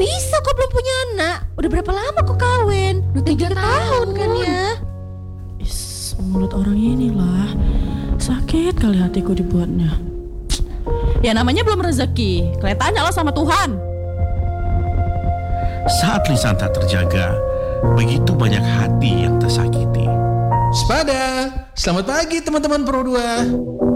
bisa kok belum punya anak? Udah berapa lama kok kawin? Udah 3 tahun kan ya? Mulut orang inilah. Sakit kali hatiku dibuatnya. Ya namanya belum rezeki. Kalian tanyalah sama Tuhan. Saat lisan tak terjaga, begitu banyak hati yang tersakiti. Sepada, selamat pagi teman-teman Pro 2.